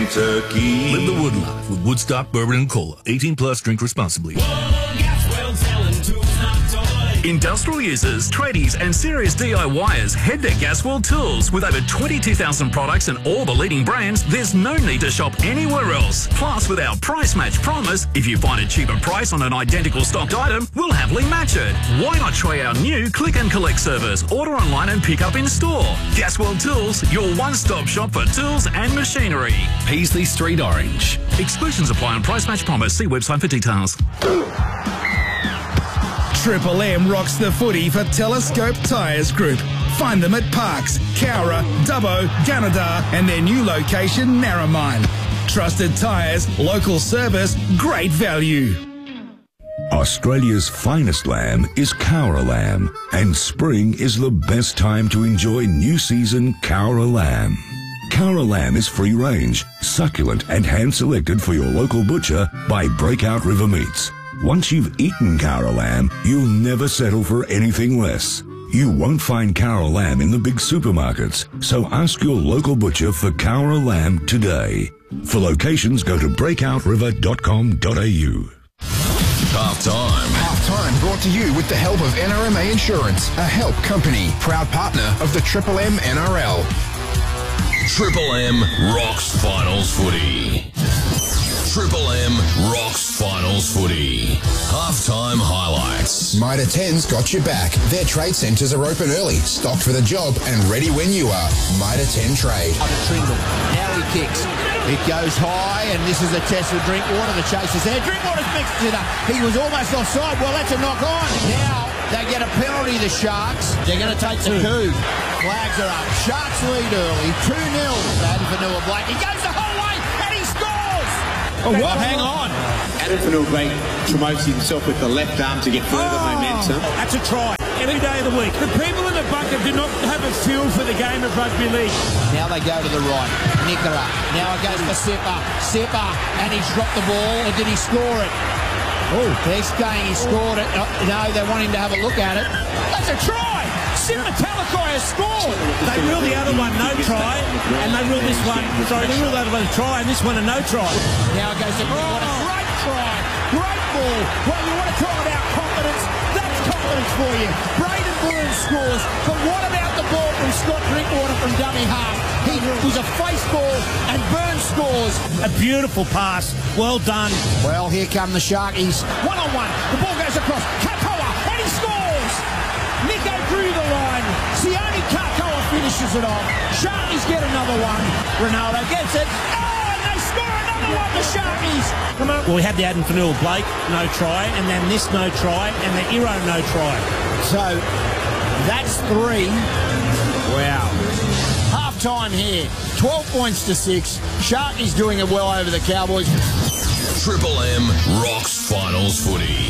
Kentucky. Live the wood life with Woodstock Bourbon and Cola. 18 plus, drink responsibly. Industrial users, tradies and serious DIYers head to Gasworld Tools. With over 22,000 products and all the leading brands, there's no need to shop anywhere else. Plus, with our price match promise, if you find a cheaper price on an identical stocked item, we'll happily match it. Why not try our new click and collect service? Order online and pick up in store. Gasworld Tools, your one-stop shop for tools and machinery. Peasley Street, Orange. Exclusions apply on price match promise. See website for details. Triple M rocks the footy for Telescope Tyres Group. Find them at Parks, Cowra, Dubbo, Gunnedah and their new location, Narromine. Trusted tyres, local service, great value. Australia's finest lamb is Cowra lamb, and spring is the best time to enjoy new season Cowra lamb. Cowra lamb is free range, succulent and hand-selected for your local butcher by Breakout River Meats. Once you've eaten Cowra lamb, you'll never settle for anything less. You won't find Cowra lamb in the big supermarkets, so ask your local butcher for Cowra lamb today. For locations, go to breakoutriver.com.au. Half-time. Half-time brought to you with the help of NRMA Insurance, a help company, proud partner of the Triple M NRL. Triple M rocks finals footy. Triple M rocks finals footy. Halftime highlights. Mitre 10's got your back. Their trade centres are open early, stocked for the job and ready when you are. Mitre 10 Trade. Trindle. Now he kicks. It goes high, and this is a test for Drinkwater. The chase is there. Drinkwater's mixed it up. He was almost offside. Well, that's a knock on. Now they get a penalty, the Sharks. They're going to take the coup. Flags are up. Sharks lead early. 2-0. Addin Fonua-Blake. He goes the whole way, and he scores. Oh, what? Hang on. Addin Fonua-Blake promotes himself with the left arm to get further momentum. That's a try every day of the week. The people in the bunker do not have a feel for the game of rugby league. Now they go to the right. Nickera. Now it goes for Sipper. Sipper. And he's dropped the ball. Or did he score it? Oh, they're saying he scored it. No, they want him to have a look at it. That's a try. Sipper Talakai has scored. They ruled the other one no try, and they ruled this one. Sorry, they ruled the other one a try, and this one a no try. Now it goes to what a great try. Great ball. Well, you want to talk about confidence? That's confidence for you. Braden Burns scores, but what about the ball from Scott Drinkwater from dummy half? He was a face ball, and Burns scores. A beautiful pass. Well done. Well, here come the Sharkies. One-on-one. The ball goes across. Katoa, and he scores. Nico drew the line. Sione Katoa finishes it off. Sharkies get another one. Ronaldo gets it. Oh, and they score another one, the Sharkies. Come on. Well, we had the Addin Fonua-Blake no try, and then this no try, and the Iro no try. So, that's 3. Wow. Half-time here. 12 points to 6. Sharkies doing it well over the Cowboys. Triple M rocks finals footy.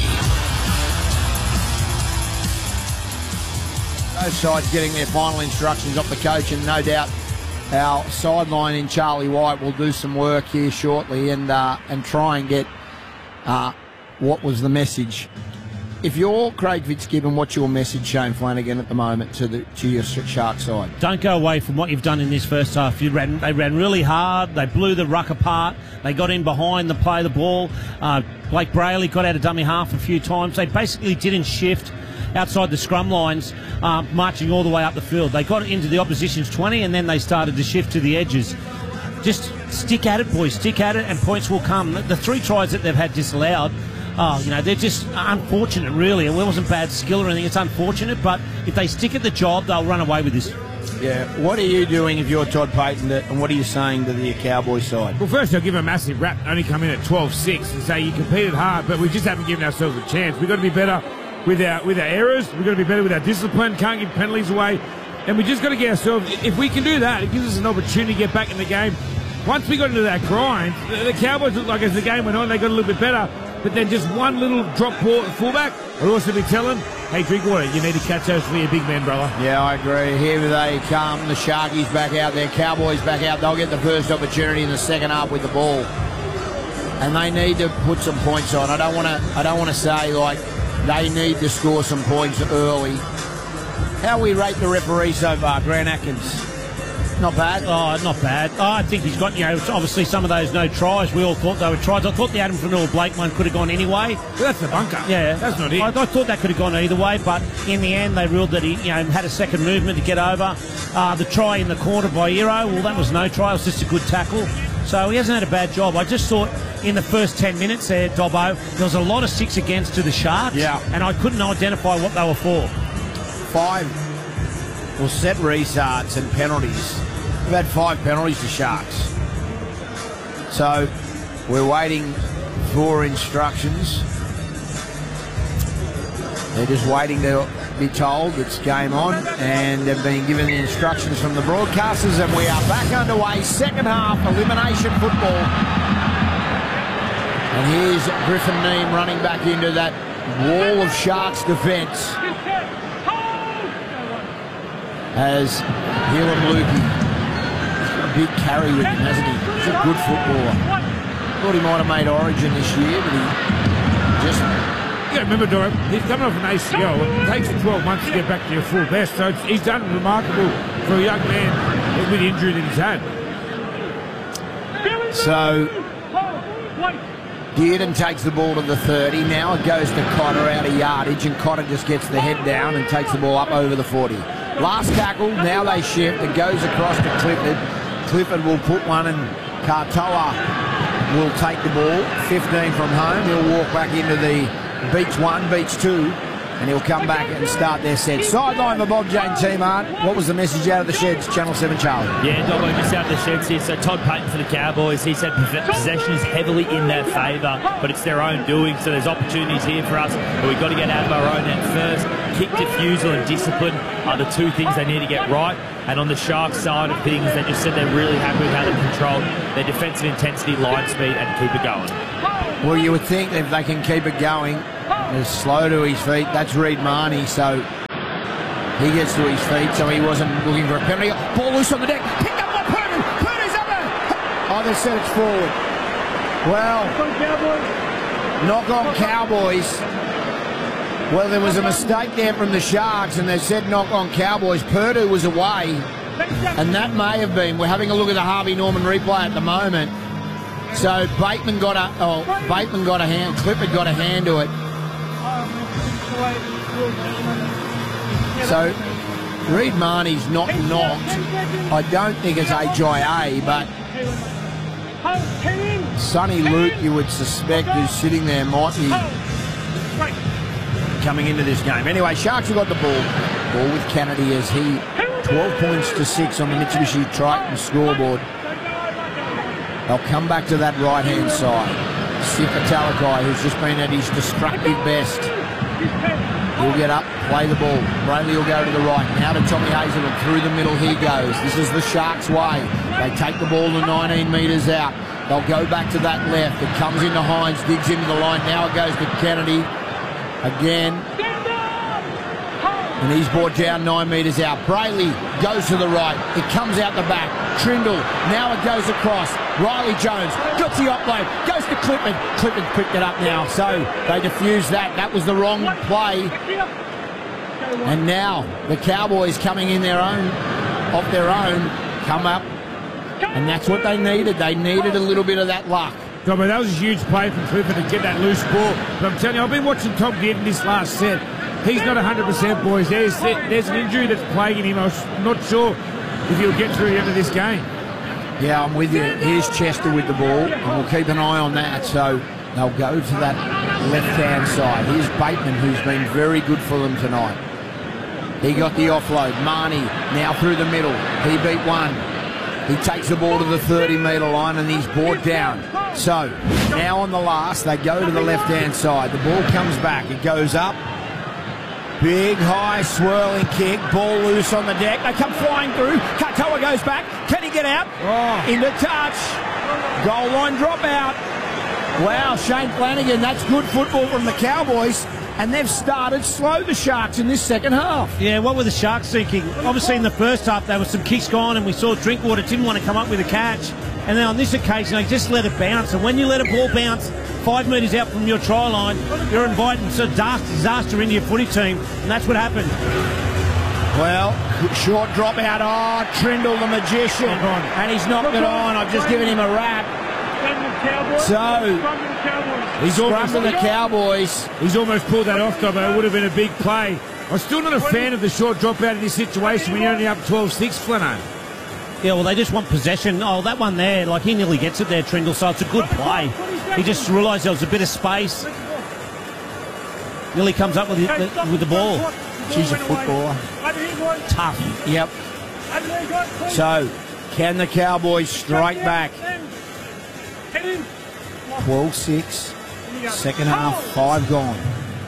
Both sides getting their final instructions off the coach, and no doubt our sideline in Charlie White will do some work here shortly and try and get what was the message. If you're Craig Fitzgibbon, what's your message, Shane Flanagan, at the moment to your Shark side? Don't go away from what you've done in this first half. They ran really hard. They blew the ruck apart. They got in behind the play the ball. Blake Brayley got out of dummy half a few times. They basically didn't shift outside the scrum lines, marching all the way up the field. They got into the opposition's 20, and then they started to shift to the edges. Just stick at it, boys. Stick at it, and points will come. The 3 tries that they've had disallowed, they're just unfortunate, really. It wasn't bad skill or anything. It's unfortunate, but if they stick at the job, they'll run away with this. Yeah. What are you doing if you're Todd Payton, and what are you saying to the Cowboy side? Well, first, I'll give a massive rap. Only come in at 12-6 and say you competed hard, but we just haven't given ourselves a chance. We've got to be better with our errors. We've got to be better with our discipline. Can't give penalties away. And we just got to get ourselves, if we can do that, it gives us an opportunity to get back in the game. Once we got into that grind, the Cowboys looked like as the game went on, they got a little bit better. But then just one little drop ball at fullback, I'd also be telling, hey, Drinkwater, you need to catch those for your big man, brother. Yeah, I agree. Here they come. The Sharkies back out there. Cowboys back out. They'll get the first opportunity in the second half with the ball. And they need to put some points on. I don't want to say, like, they need to score some points early. How we rate the referee so far, Grant Atkins? Not bad. Oh, not bad. Oh, I think he's got, obviously some of those no tries. We all thought they were tries. I thought the Adam Fanua-Blake one could have gone anyway. Well, that's the bunker. Yeah. That's not it. I thought that could have gone either way, but in the end they ruled that he had a second movement to get over. The try in the corner by Hero, well, that was no try. It was just a good tackle. So he hasn't had a bad job. I just thought in the first 10 minutes there, Dobbo, there was a lot of 6 against to the Sharks. Yeah. And I couldn't identify what they were for. 5 will set restarts and penalties. We've had 5 penalties to Sharks. So we're waiting for instructions. They're just waiting to be told it's game on, and they've been given the instructions from the broadcasters, and we are back underway. Second half elimination football. And here's Griffin Neame running back into that wall of Sharks defence. As Hielan Lukey, he's got a big carry with him, hasn't he? He's a good footballer. Thought he might have made Origin this year, but he just... You got to remember, Doro, he's coming off an ACL. It takes 12 months to get back to your full best, so he's done remarkable for a young man with the injury that he's had. So, Dearden takes the ball to the 30. Now it goes to Cotter out of yardage, and Cotter just gets the head down and takes the ball up over the 40. Last tackle, now they shift. It goes across to Clifford. Clifford will put one, and Katoa will take the ball. 15 from home. He'll walk back into the beats 1, beats 2, and he'll come back and start their set. Sideline for Bob Jane team, Art. What was the message out of the sheds, Channel 7 Charlie? Yeah, Dobbo, just out of the sheds here. So Todd Payton for the Cowboys, he said possession is heavily in their favour, but it's their own doing, so there's opportunities here for us, but we've got to get out of our own end first. Kick defusal and discipline are the 2 things they need to get right. And on the Sharks side of things, they just said they're really happy with how they control their defensive intensity, line speed, and keep it going. Well, you would think that if they can keep it going, they're slow to his feet. That's Reed Marnie, so he gets to his feet, so he wasn't looking for a penalty. Ball loose on the deck, picked up by Purdy. Purdy's up there. Oh, they said it's forward. Well, knock on Cowboys. Well, there was a mistake there from the Sharks, and they said knock on Cowboys. Purdue was away, and that may have been. We're having a look at the Harvey Norman replay at the moment. So Bateman got a hand, Clifford got a hand to it. So Reed Marnie's not knocked. I don't think it's HIA, but Sonny Luke, you would suspect, who's sitting there, might be coming into this game. Anyway, Sharks have got the ball. Ball with Kennedy as he 12 points to 6 on the Mitsubishi Triton scoreboard. They'll come back to that right-hand side. Sifa Talakai, who's just been at his destructive best. He'll get up, play the ball. Brayley will go to the right. Now to Tommy Hazelwood. Through the middle he goes. This is the Sharks' way. They take the ball to 19 metres out. They'll go back to that left. It comes into Hines, digs into the line. Now it goes to Kennedy. Again. And he's brought down 9 metres out. Brayley goes to the right. It comes out the back. Trindle. Now it goes across. Riley Jones got the offload. Goes to Clifford. Clifford picked it up now. So they diffused that. That was the wrong play. And now the Cowboys coming in their own, off their own, come up. And that's what they needed. They needed a little bit of that luck. But that was a huge play from Clifford to get that loose ball. But I'm telling you, I've been watching Tom Dearden this last set. He's not 100%, boys. There's an injury that's plaguing him. I'm not sure if he'll get through the end of this game. Yeah, I'm with you. Here's Chester with the ball, and we'll keep an eye on that. So they'll go to that left-hand side. Here's Bateman, who's been very good for them tonight. He got the offload. Marnie now through the middle. He beat one. He takes the ball to the 30-metre line, and he's brought down. So now on the last, they go to the left-hand side. The ball comes back. It goes up. Big, high, swirling kick. Ball loose on the deck. They come flying through. Katoa goes back. Can he get out? Oh. Into touch. Goal line dropout. Wow, Shane Flanagan, that's good football from the Cowboys. And they've started slow, the Sharks, in this second half. Yeah, what were the Sharks thinking? Obviously, in the first half, there were some kicks gone, and we saw Drinkwater didn't want to come up with a catch. And then on this occasion, they just let it bounce. And when you let a ball bounce 5 metres out from your try line, you're inviting sort of disaster into your footy team. And that's what happened. Well, short drop out. Oh, Trindle the magician. And he's knocked it on. I've just given him a rap. So, He's scrum to the Cowboys. He's almost pulled that off, Dobbo. It would have been a big play. I'm still not a fan of the short drop out in this situation when you're only up 12-6, Flano. Yeah, well, they just want possession. Oh, that one there, like he nearly gets it there, Trindle, so it's a good play. He just realised there was a bit of space. Nearly comes up with the ball. She's a footballer. Tough. Yep. So, can the Cowboys strike back? 12-6. Second half, 5 gone.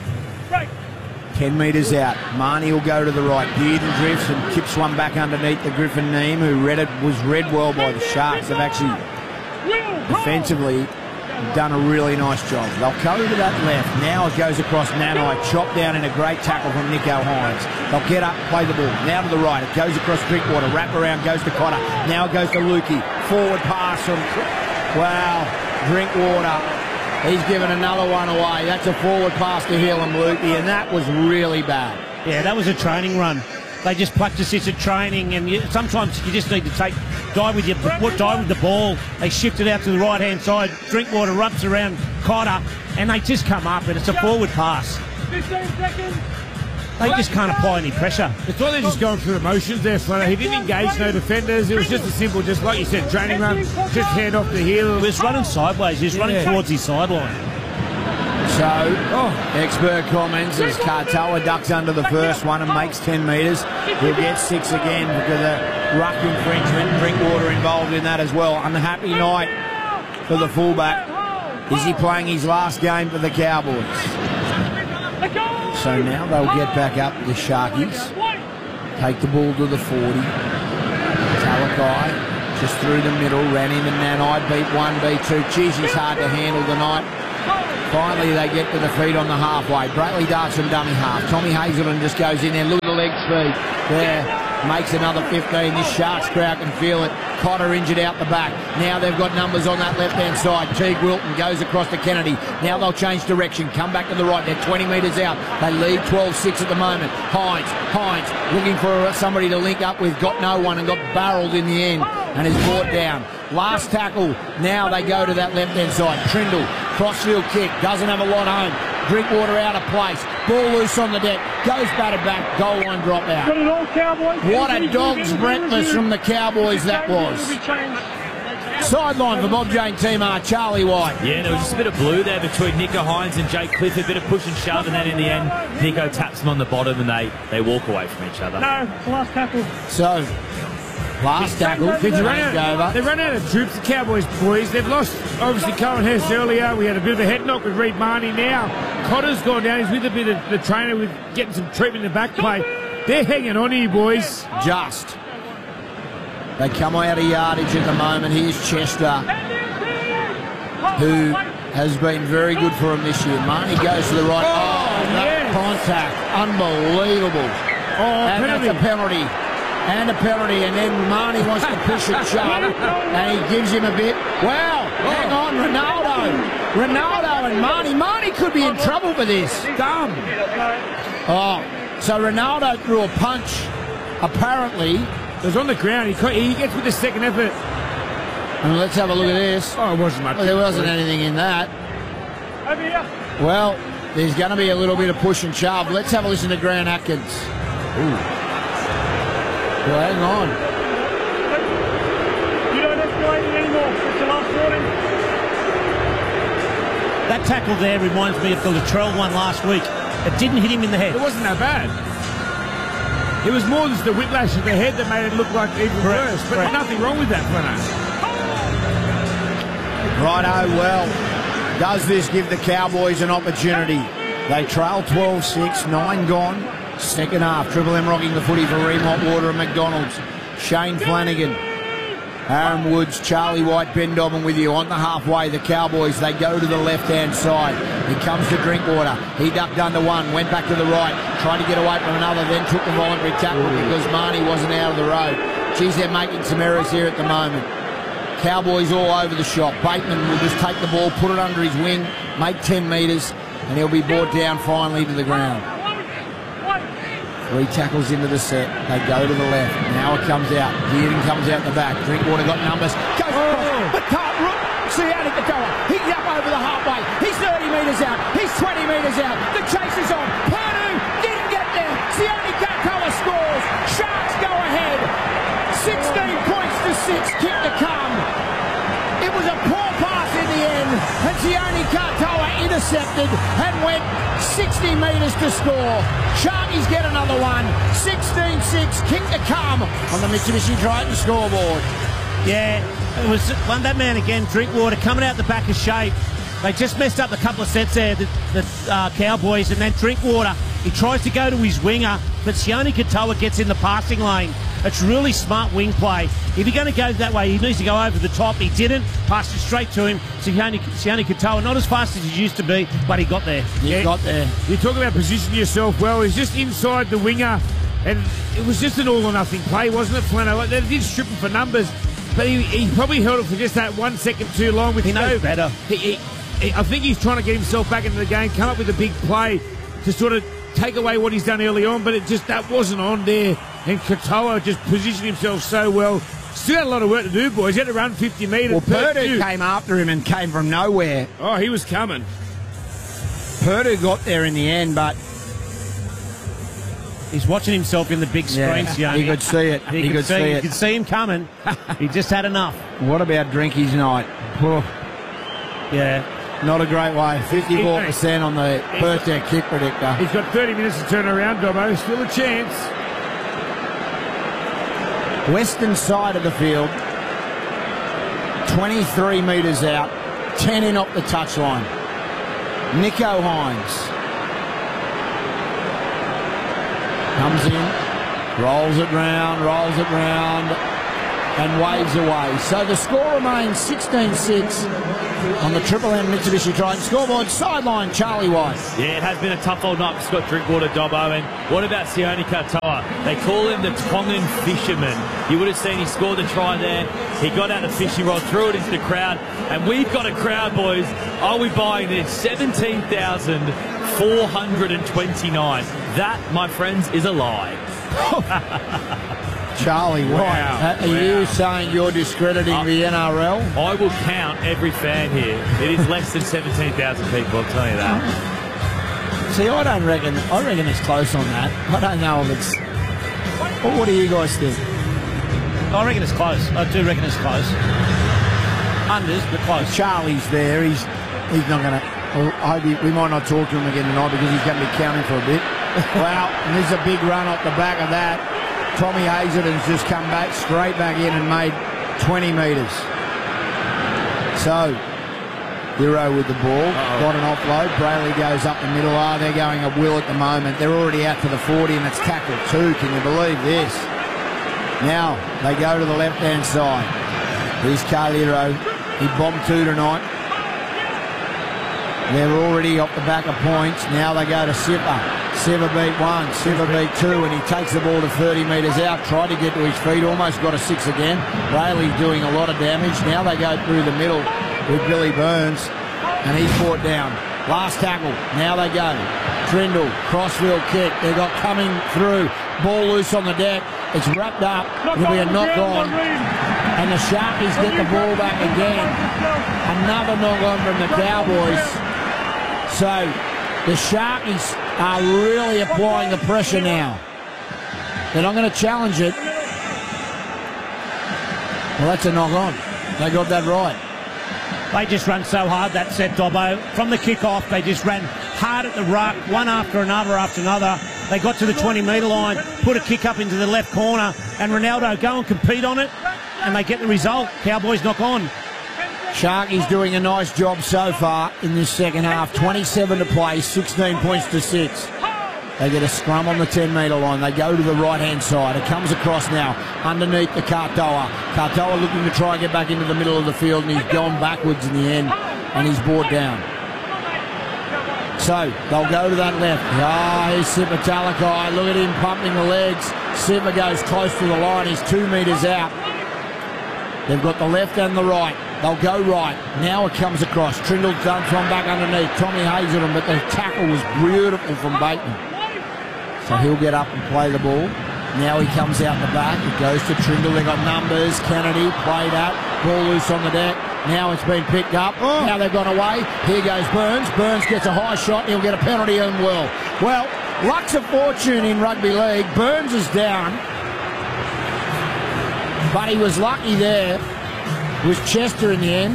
10 metres out. Marnie will go to the right. Bearden drifts and tips one back underneath the Griffin Neem, who was read well by the Sharks. They've actually, defensively, done a really nice job. They'll go to that left. Now it goes across Nanai. Chopped down in a great tackle from Nico Hines. They'll get up, play the ball. Now to the right. It goes across Drinkwater. Wrap around, goes to Cotter. Now it goes to Lukey. Forward pass from... Wow. Drinkwater. He's given another one away. That's a forward pass to Hill and Lukey, and that was really bad. Yeah, that was a training run. They just practice this at training, and sometimes you just need to dive with the ball. They shift it out to the right-hand side. Drinkwater rumps around Cotter, and they just come up, and it's a forward pass. 15 seconds. They just can't apply any pressure. It's like they're just going through the motions there, Flano. He didn't engage no defenders. It was just a simple, just like you said, training run. Just hand off the heel. He was running sideways. He was running towards his sideline. So, expert comments as Katoa ducks under the first one and makes 10 metres. He'll get 6 again because of the ruck infringement. Drinkwater involved in that as well. Unhappy night for the fullback. Is he playing his last game for the Cowboys? So now they'll get back up, the Sharkies. Take the ball to the 40. Talakai just through the middle, ran into Nanai, beat 1, beat 2. Geez, he's hard to handle tonight. Finally, they get to the feet on the halfway. Bradley darts from dummy half. Tommy Hazelton just goes in there. Look at the leg speed. There. Makes another 15. This Sharks crowd can feel it. Cotter injured out the back. Now they've got numbers on that left-hand side. Teague Wilton goes across to Kennedy. Now they'll change direction. Come back to the right. They're 20 metres out. They lead 12-6 at the moment. Hines looking for somebody to link up with. Got no one and got barreled in the end and is brought down. Last tackle. Now they go to that left-hand side. Trindle. Crossfield kick. Doesn't have a lot home. Drinkwater out of place. Ball loose on the deck. Goes batted back. Goal line drop out. What a dog's breakfast from the Cowboys that was. Sideline for Bob Jane Timar, Charlie White. Yeah, there was just a bit of blue there between Nico Hines and Jake Clifford. A bit of push and shove, and then in the end, Nico taps them on the bottom and they walk away from each other. No, last tackle. So, last tackle. They've run out of troops, the Cowboys boys. They've lost, obviously, Cohen Hess earlier. We had a bit of a head knock with Reed Marnie now. Cotter's gone down. He's with a bit of the trainer with getting some treatment in the back play. They're hanging on here, boys. Just. They come out of yardage at the moment. Here's Chester, who has been very good for him this year. Marnie goes to the right. That contact. Unbelievable. And that's a penalty. And a penalty, and then Marnie wants to push and shove, and he gives him a bit. Wow, hang on, Ronaldo and Marnie. Marnie could be in trouble for this. Dumb. So Ronaldo threw a punch, apparently. It was on the ground. He gets with the second effort. And let's have a look at this. Oh, it wasn't much. Well, there wasn't anything in that. Well, there's going to be a little bit of push and shove. Let's have a listen to Grant Atkins. Ooh. Well, hang on. You don't escalate it anymore. It's the last warning. That tackle there reminds me of the Latrell one last week. It didn't hit him in the head. It wasn't that bad. It was more just the whiplash of the head that made it look like even worse. But there's nothing wrong with that, Flano. Righto, well, does this give the Cowboys an opportunity? They trail 12-6, 9 gone. Second half, Triple M rocking the footy for Remont, Water and McDonald's. Shane Flanagan, Aaron Woods, Charlie White, Ben Dobbin with you on the halfway. The Cowboys, they go to the left-hand side. He comes to Drinkwater. He ducked under one, went back to the right, tried to get away from another, then took the voluntary tackle because Marnie wasn't out of the road. Geez, they're making some errors here at the moment. Cowboys all over the shop. Bateman will just take the ball, put it under his wing, make 10 metres, and he'll be brought down finally to the ground. 3 tackles into the set. They go to the left. Now it comes out. Dearden comes out the back. Drinkwater got numbers. Goes across. But can't look. Sione Katoa. He's up over the halfway. He's 30 metres out. He's 20 metres out. The chase is on. Purdue didn't get there. Sione Katoa scores. Sharks go ahead. 16 points to 6. Kick to come. It was a poor pass in the end. And Sione Katoa intercepted and went 60 metres to score. Sharkies get another one. 16-6. Kick to come on the Mitsubishi Triton scoreboard. Yeah, it was that man again, Drinkwater, coming out the back of shape. They just messed up a couple of sets there, the Cowboys, and then Drinkwater, he tries to go to his winger, but Sione Katoa gets in the passing lane. It's really smart wing play. If you're going to go that way, he needs to go over the top. He didn't. Passed it straight to him. Sione Katoa, not as fast as he used to be, but he got there. He got there. You talk about positioning yourself well. He's just inside the winger, and it was just an all-or-nothing play, wasn't it, Flano? Like, they did strip him for numbers, but he probably held it for just that 1 second too long. He knows better. I think he's trying to get himself back into the game, come up with a big play to sort of take away what he's done early on, but that wasn't on there. And Katoa just positioned himself so well. Still had a lot of work to do, boys. He had to run 50 metres. Well, Purdue came after him and came from nowhere. Oh, he was coming. Purdue got there in the end, but he's watching himself in the big screen, Sione. He could see it. He could see it. You could see him coming. He just had enough. What about Drinky's night? Oh. Yeah. Not a great way. 54% on the birthday kick predictor. He's got 30 minutes to turn around, Dobbo. Still a chance. Western side of the field. 23 metres out. 10 in off the touchline. Nico Hines. Comes in. Rolls it round. And waves away. So the score remains 16-6 on the Triple M Mitsubishi Triton scoreboard. Sideline, Charlie White. Yeah, it has been a tough old night for Scott Drinkwater, Dobbo. And what about Sione Katoa? They call him the Tongan fisherman. You would have seen he scored the try there. He got out the fishing rod, threw it into the crowd. And we've got a crowd, boys. Are we buying this? 17,429. That, my friends, is a lie. Charlie White, are you saying you're discrediting the NRL? I will count every fan here. It is less than 17,000 people, I'll tell you that. See, I reckon it's close on that. I don't know if it's... Well, what do you guys think? I reckon it's close. I do reckon it's close. Unders, but close. Charlie's there. He's not going to... We might not talk to him again tonight because he's going to be counting for a bit. Well, and there's a big run off the back of that. Tommy Hazelton's just come back, straight back in and made 20 metres. So, Hero with the ball, got an offload. Brayley goes up the middle. They're going a will at the moment. They're already out to the 40 and it's tackled 2. Can you believe this? Now, they go to the left-hand side. Here's Carl Hero. He bombed 2 tonight. They're already off the back of points. Now they go to Sipper. Sipper beat 1, Sipper beat 2, and he takes the ball to 30 metres out. Tried to get to his feet, almost got a 6 again. Brayley's doing a lot of damage. Now they go through the middle with Billy Burns, and he's brought down. Last tackle. Now they go. Trindle, crossfield kick. They've got coming through. Ball loose on the deck. It's wrapped up. It'll be a knock on. And the Sharkies get the ball back again. Another knock on from the Cowboys. So the Sharkies are really applying the pressure now. They're not going to challenge it. Well, that's a knock on. They got that right. They just run so hard that set, Dobbo. From the kick-off, they just ran hard at the ruck, one after another after another. They got to the 20-metre line, put a kick up into the left corner, and Ronaldo go and compete on it, and they get the result. Cowboys knock on. Sharkies doing a nice job so far in this second half. 27 to play, 16 points to 6. They get a scrum on the 10-metre line. They go to the right-hand side. It comes across now underneath the Katoa. Katoa looking to try and get back into the middle of the field, and he's gone backwards in the end, and he's brought down. So they'll go to that left. Here's Sipper Talakai. Look at him pumping the legs. Sipper goes close to the line. He's 2 metres out. They've got the left and the right. They'll go right. Now it comes across. Trindle dumps one back underneath. Tommy Hazelton, but the tackle was beautiful from Bateman. So he'll get up and play the ball. Now he comes out the back. It goes to Trindle. They got numbers. Kennedy played at. Ball loose on the deck. Now it's been picked up. Now they've gone away. Here goes Burns. Burns gets a high shot. He'll get a penalty and will. Well, luck's a fortune in rugby league. Burns is down. But he was lucky there. It was Chester in the end.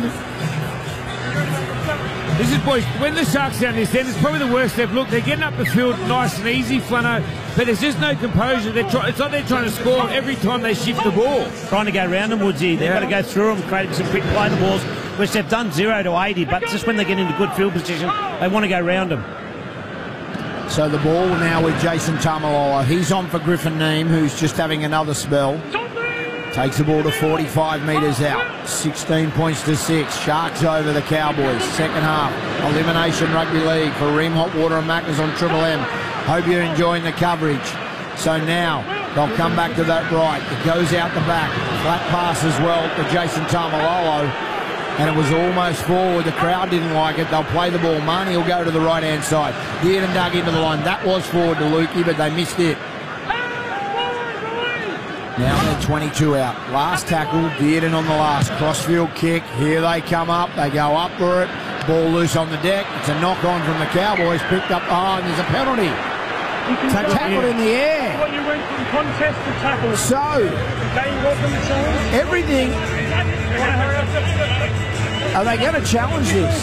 This is, boys, when the Sharks down this end, it's probably the worst they've looked. They're getting up the field nice and easy, Flano, but there's just no composure. It's like they're trying to score every time they shift the ball. Trying to go around them, Woodsy. They've got to go through them, creating some quick play the balls, which they've done 0 to 80, but just when they get into good field position, they want to go around them. So the ball now with Jason Taumalolo. He's on for Griffin Neame, who's just having another spell. Takes the ball to 45 metres out. 16 points to 6. Sharks over the Cowboys. Second half. Elimination Rugby League for Ream Hot Water and Macca's on Triple M. Hope you're enjoying the coverage. So now they'll come back to that right. It goes out the back. Flat pass as well to Jason Taumalolo. And it was almost forward. The crowd didn't like it. They'll play the ball. Marnie will go to the right-hand side. Dearden dug into the line. That was forward to Lukey, but they missed it. Now they're 22 out. Last tackle, Dearden on the last. Crossfield kick. Here they come up. They go up for it. Ball loose on the deck. It's a knock-on from the Cowboys. Picked up behind. There's a penalty. Tackled in the air. What you went from contest to tackle. So, everything. Are they going to challenge this?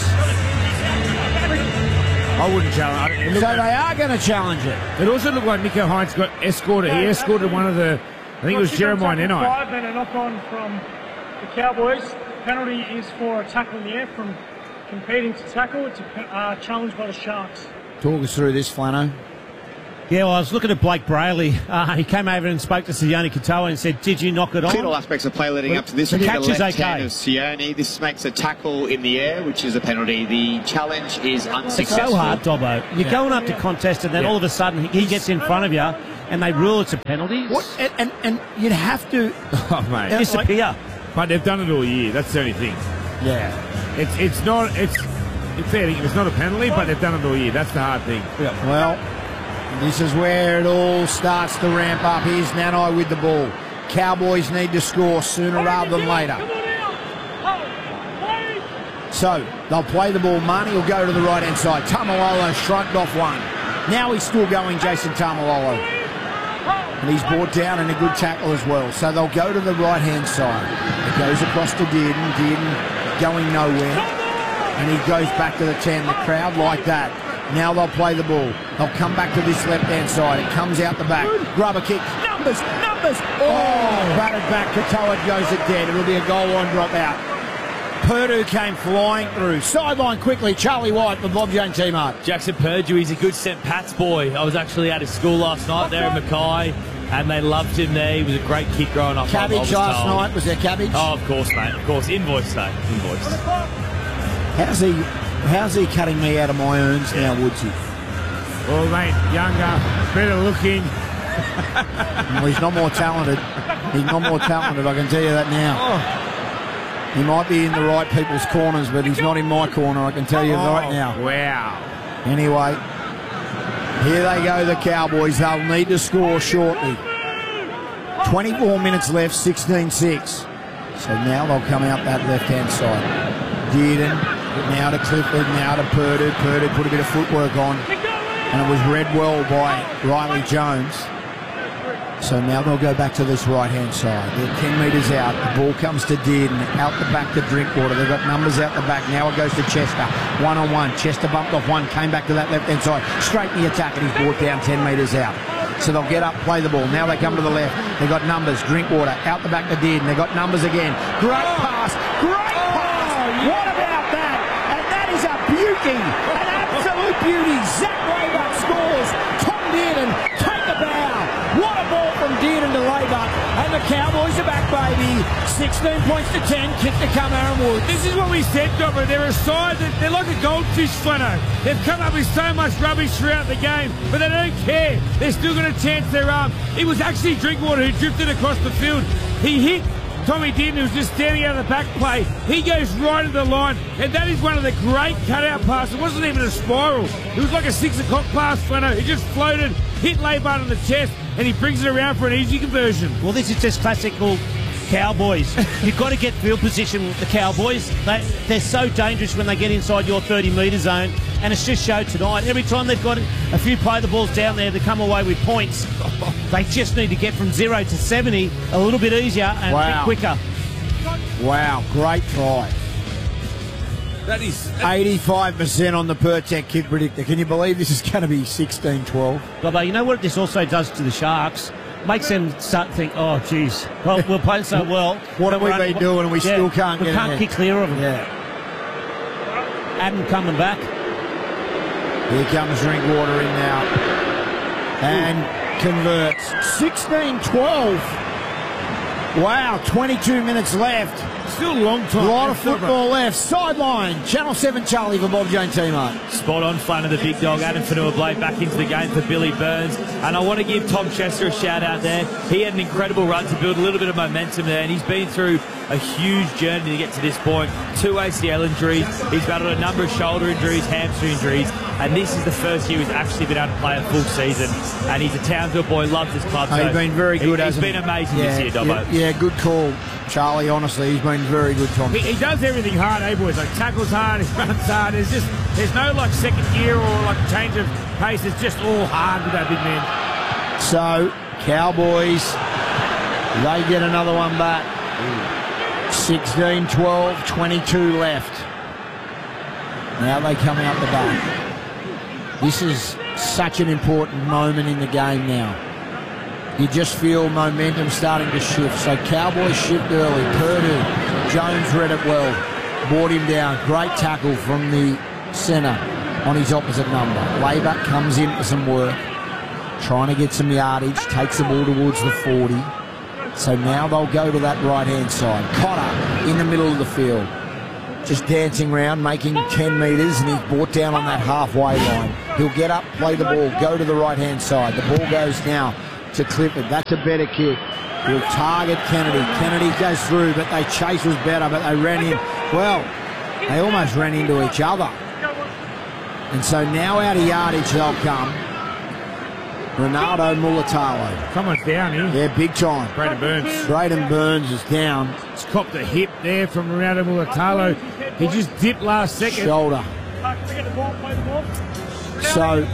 I wouldn't challenge it. So they are going to challenge it. It also looked like Nico Hines got escorted. He escorted one of the, I think it was Jeremiah Nenai. 5, then a knock-on from the Cowboys. Penalty is for a tackle in the air from competing to tackle. It's a challenge by the Sharks. Talk us through this, Flano. Yeah, well, I was looking at Blake Brayley. He came over and spoke to Sione Katoa and said, did you knock it on? Clear all aspects of play leading up to this. The The catch is left okay. hand of Sione. This makes a tackle in the air, which is a penalty. The challenge is It's unsuccessful. so hard, Dobbo. You're going up to contest and then all of a sudden he gets in front of you and they rule it's a penalty. What? And you'd have to disappear. But they've done it all year. That's the only thing. Yeah. It's fair. It's not a penalty, but they've done it all year. That's the hard thing. Yeah. Well, this is where it all starts to ramp up. Here's Nanai with the ball. Cowboys need to score sooner rather than later. So they'll play the ball. Marnie will go to the right-hand side. Taumalolo shrugged off one. Now he's still going, Jason Taumalolo. And he's brought down in a good tackle as well. So they'll go to the right-hand side. It goes across to Dearden. Dearden going nowhere. And he goes back to the 10. The crowd like that. Now they'll play the ball. They'll come back to this left-hand side. It comes out the back. Grubber kick. Numbers. Oh, batted back. Katoa goes it dead. It'll be a goal line drop out. Purdue came flying through. Sideline quickly. Charlie White for Bob Jones T-Mart. Jackson Purdue, he's a good St. Pat's boy. I was actually at his school last night there in Mackay, and they loved him there. He was a great kid growing up. Cabbage last night. Was there cabbage? Oh, of course, mate. Of course. Invoice, mate. Invoice. How's he cutting me out of my earns now, Woodsy? Well, mate, younger, better looking. Well, he's not more talented. He's not more talented, I can tell you that now. He might be in the right people's corners, but he's not in my corner, I can tell you right now. Wow. Anyway, here they go, the Cowboys. They'll need to score shortly. 24 minutes left, 16-6. So now they'll come out that left-hand side. Dearden, now to Clifford, now to Purdue. Purdue put a bit of footwork on, and it was read well by Riley Jones. So now they'll go back to this right-hand side. They're 10 metres out. The ball comes to Dearden. Out the back to Drinkwater. They've got numbers out the back. Now it goes to Chester. One-on-one. Chester bumped off one. Came back to that left-hand side. Straight in the attack, and he's brought down 10 metres out. So they'll get up, play the ball. Now they come to the left. They've got numbers. Drinkwater. Out the back to Dearden. They've got numbers again. Great pass. Great pass. What about that? And that is a beauty. An absolute beauty. Zach Laybuck scores. Tom Dearden, take the bow. What a ball from Dearden to Laybuck. And the Cowboys are back, baby. 16 points to 10. Kick to come, Aaron Wood. This is what we said, Dobber. They're a side that they're like a goldfish, Flano. They've come up with so much rubbish throughout the game, but they don't care. They're still going to chance their arm. It was actually Drinkwater who drifted across the field. He hit Tommy Dearden, who was just standing out of the back play. He goes right at the line, and that is one of the great cutout passes. It wasn't even a spiral. It was like a 6 o'clock pass, Flano. He just floated hit Laban on the chest, and he brings it around for an easy conversion. Well, this is just classical Cowboys. You've got to get field position with the Cowboys. They're so dangerous when they get inside your 30-metre zone, and it's just showed tonight. Every time they've got a few play the balls down there to come away with points, they just need to get from 0 to 70 a little bit easier and a bit quicker. Wow, great try. That is 85% on the Pertec Kid Predictor. Can you believe this is going to be 16-12? Although, you know what this also does to the Sharks? Makes them start to think, oh, geez, well, we're playing so well. What have we been doing and we still can't get We can't kick clear of them. Yeah. Adam coming back. Here comes Drinkwater in now. And converts. 16-12. Wow, 22 minutes left. Still a long time. A lot of football left. Sideline. Channel 7 Charlie for Bob Jane Timo. Spot on front of the big dog. Adam Fanua-Blake back into the game for Billy Burns. And I want to give Tom Chester a shout out there. He had an incredible run to build a little bit of momentum there, and he's been through a huge journey to get to this point. 2 ACL injuries. He's battled a number of shoulder injuries, hamstring injuries, and this is the first year he's actually been able to play a full season. And he's a Townsville boy, loves his club. He's been very good, hasn't he? He's been amazing this year, Dobbo. Yeah, good call, Charlie, honestly. He's been very good, Tom. He does everything hard, eh, boys? Like, tackles hard, he runs hard. There's no, like, second gear or, like, change of pace. It's just all hard with that big man. So, Cowboys, they get another one back. 16-12, 22 left. Now they come out the back. This is such an important moment in the game now. You just feel momentum starting to shift. So Cowboys shift early. Purdue, Jones read it well. Brought him down. Great tackle from the centre on his opposite number. Laybutt comes in for some work. Trying to get some yardage. Takes the ball towards the 40. So now they'll go to that right-hand side. Cotter in the middle of the field. Just dancing around, making 10 metres, and he's brought down on that halfway line. He'll get up, play the ball, go to the right-hand side. The ball goes now to Clifford. That's a better kick. He'll target Kennedy. Kennedy goes through, but they chase was better, but they ran in. Well, they almost ran into each other. And so now out of yardage they'll come. Ronaldo Mulatalo. Someone's down here. Yeah, big time. Braden Burns. Braden Burns is down. He's copped a hip there from Ronaldo Mulatalo. He just dipped last second. Shoulder. So,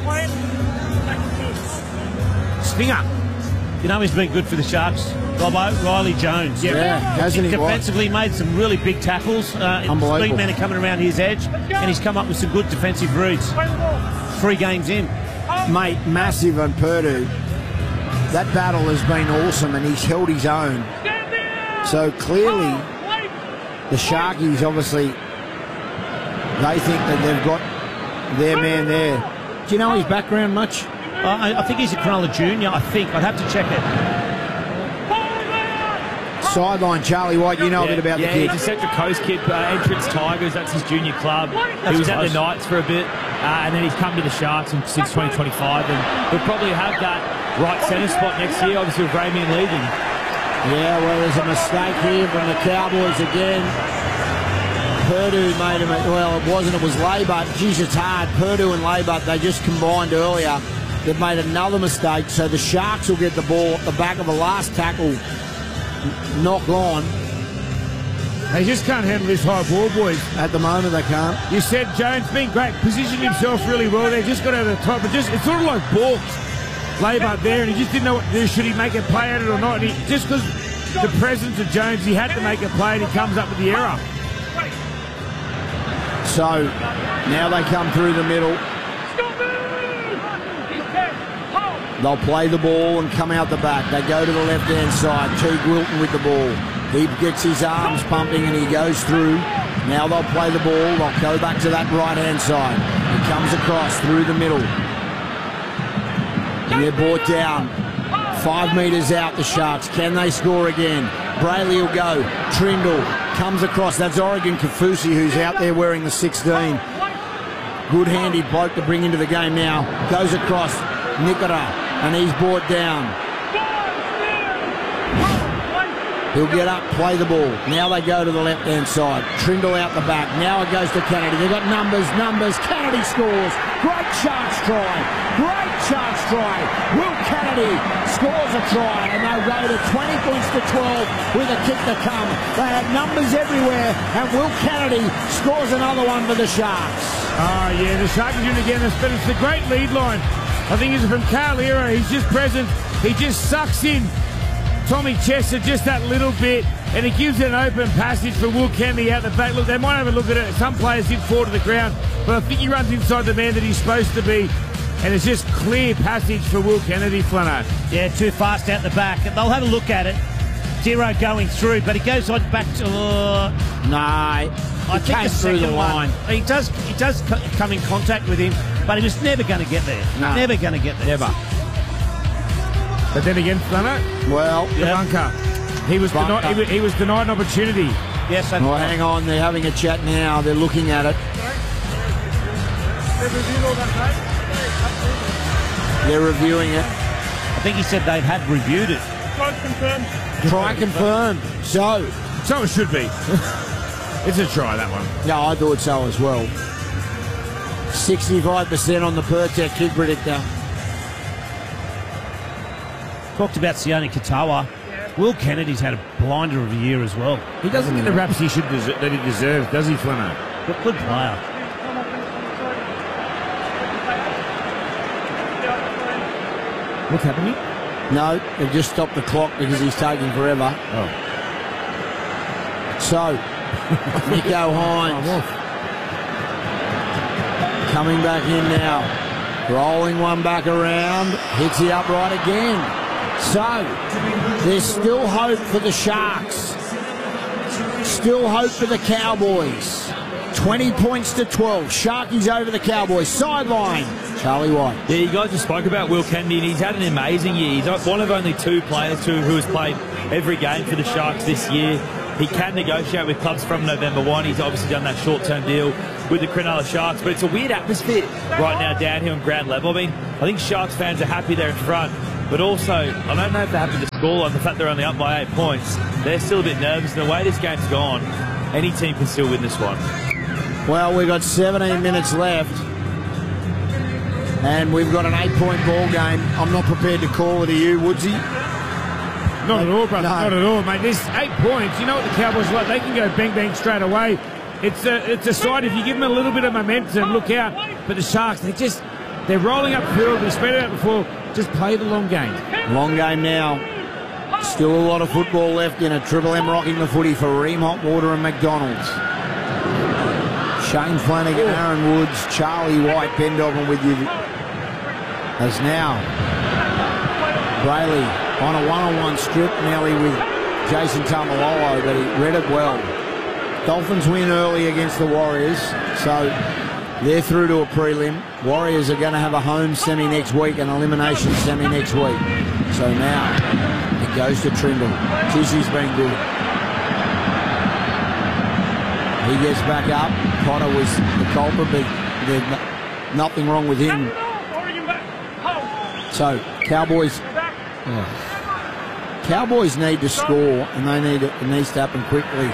Stinger. You know he's been good for the Sharks, Robbo, Riley Jones. Yeah, hasn't he? Defensively made some really big tackles. Unbelievable. Speed men are coming around his edge, and he's come up with some good defensive reads. 3 games in. Mate, massive on Purdue. That battle has been awesome, and he's held his own. So clearly, the Sharkies obviously, they think that they've got their man there. Do you know his background much? I think he's a Cronulla junior. I think I'd have to check it. Sideline, Charlie White. You know a bit about the kid. He's a Central Coast kid. Entrance Tigers. That's his junior club. He was at the Knights for a bit, and then he's come to the Sharks since 2025, and he'll probably have that right centre spot next year. Obviously, with Ramien leaving. Yeah, well, there's a mistake here from the Cowboys again. Purdue made him. Well, it wasn't. It was Laybutt. Geez, it's hard. Purdue and Laybutt, they just combined earlier. They've made another mistake, so the Sharks will get the ball at the back of a last tackle. Knock on. They just can't handle this high ball, boys. At the moment, they can't. You said Jones been great, positioned himself really well. They just got over the top, but just it's sort of like balked Laybutt there, and he just didn't know what to do. Should he make a play at it or not? And just because the presence of Jones, he had to make a play, and he comes up with the error. So now they come through the middle. They'll play the ball and come out the back. They go to the left-hand side. Teague Wilton with the ball. He gets his arms pumping and he goes through. Now they'll play the ball. They'll go back to that right-hand side. He comes across through the middle. And they're brought down. 5 metres out, the Sharks. Can they score again? Brayley will go. Trindle comes across. That's Oregon Kafusi, who's out there wearing the 16. Good handy bloke to bring into the game now. Goes across. Nikora. And he's brought down. He'll get up, play the ball. Now they go to the left-hand side. Trindle out the back. Now it goes to Kennedy. They've got numbers. Kennedy scores. Great Sharks try. Great Sharks try. Will Kennedy scores a try, and they'll go to 20 points to 12 with a kick to come. They have numbers everywhere, and Will Kennedy scores another one for the Sharks. Oh, yeah, the Sharks are doing it again. But it's a great lead line. I think it's from Carl Era. He's just present. He just sucks in Tommy Chester just that little bit, and it gives it an open passage for Will Kennedy out the back. Look, they might have a look at it. Some players did fall to the ground, but I think he runs inside the man that he's supposed to be, and it's just clear passage for Will Kennedy, Flano. Yeah, too fast out the back. They'll have a look at it. Zero going through, but he goes on back to... No, I think the second line. He does come in contact with him, but he was never going to get there. No. Never going to get there. Never. But then again, Flano, well, the bunker. He was denied an opportunity. Yes, well, hang on. They're having a chat now. They're looking at it. They're reviewing it. I think he said they had reviewed it. Try confirm. So it should be. It's a try, that one. Yeah, I thought so as well. 65% on the Pertec kick predictor. Talked about Sione Katoa. Will Kennedy's had a blinder of a year as well. He doesn't get the raps that he deserves, does he, Flano? Good player. What's happening? No, they've just stopped the clock because he's taking forever. Oh. So, Nico Hines coming back in now. Rolling one back around. Hits the upright again. So, there's still hope for the Sharks. Still hope for the Cowboys. 20 points to 12. Sharkies over the Cowboys. Sideline. Charlie White. Yeah, you guys just spoke about Will Kennedy, and he's had an amazing year. He's one of only two players who has played every game for the Sharks this year. He can negotiate with clubs from November 1. He's obviously done that short-term deal with the Cronulla Sharks, but it's a weird atmosphere right now down here on ground level. I mean, I think Sharks fans are happy they're in front, but also, I don't know if they're happy with the scoreline, the fact they're only up by 8 points. They're still a bit nervous. The way this game's gone, any team can still win this one. Well, we've got 17 minutes left, and we've got an 8-point ball game. I'm not prepared to call it. Are you, Woodsy? Not at all, brother. No. Not at all, mate. This 8 points, you know what the Cowboys are like. They can go bang, bang straight away. It's a side, if you give them a little bit of momentum, look out. But the Sharks, they're rolling upfield. We spread it out before. Just play the long game. Long game now. Still a lot of football left in it. Triple M rocking the footy for Ream, Hotwater and McDonald's. Shane Flanagan, Aaron Woods, Charlie White, Ben Dobbin with you. As now, Brayley on a one-on-one strip nearly with Jason Tamalolo, but he read it well. Dolphins win early against the Warriors, so they're through to a prelim. Warriors are going to have a home semi next week, an elimination semi next week. So now it goes to Trindle. Tissy's been good. He gets back up. Potter was the culprit, but there's nothing wrong with him. So Cowboys need to score, and it needs to happen quickly.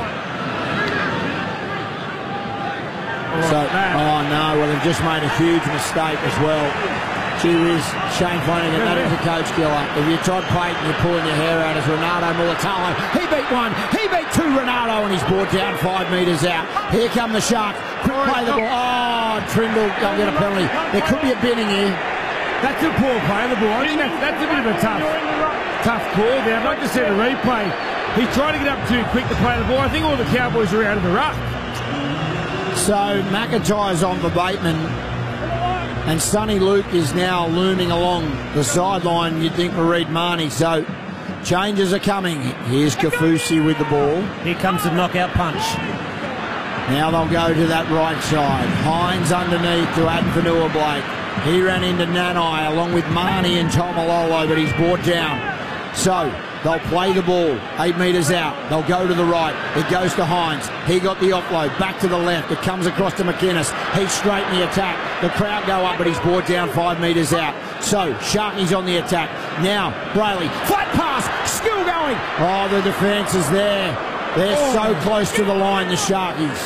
So, oh no, well they've just made a huge mistake as well. Gee whiz, Shane Flanagan, that is a coach killer. If you're Todd Payton, you're pulling your hair out as Renato Mulatalo. He beat one, he beat two, Renato, and he's brought down 5 metres out. Here come the Sharks, quick play the ball. Oh, Trindle, they'll get a penalty. There could be a binning here. That's a poor play, the ball. I think that's a bit of a tough call there. I'd like to see the replay. He's trying to get up too quick to play the ball. I think all the Cowboys are out of the ruck. So McIntyre's on for Bateman, and Sonny Luke is now looming along the sideline. You'd think Mareed Marnie. So changes are coming. Here's Kafusi with the ball. Here comes the knockout punch. Now they'll go to that right side. Hines underneath to Adfanua Blake. He ran into Nanai along with Marnie and Tomalolo, but he's brought down. So they'll play the ball 8 metres out. They'll go to the right. It goes to Hines. He got the offload. Back to the left. It comes across to McInnes. He's straight in the attack. The crowd go up, but he's brought down 5 metres out. So Sharky's on the attack. Now Brayley. Flat pass. Skill going. Oh, the defence is there. They're so close to the line, the Sharkies.